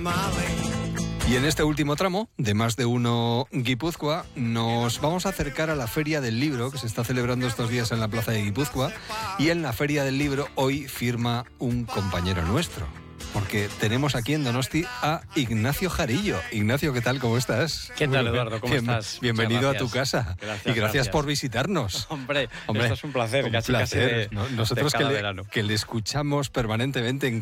Y en este último tramo, de Más de Uno Guipúzcoa, nos vamos a acercar a la Feria del Libro, que se está celebrando estos días en la Plaza de Guipúzcoa. Y en la Feria del Libro hoy firma un compañero nuestro, porque tenemos aquí en Donosti a Ignacio Jarillo. Ignacio, ¿qué tal? ¿Cómo estás? ¿Qué tal, Eduardo? ¿Cómo estás? Bienvenido a tu casa. Gracias por visitarnos. Hombre, esto es un placer. Un casi placer. de Nosotros cada verano. que le escuchamos permanentemente en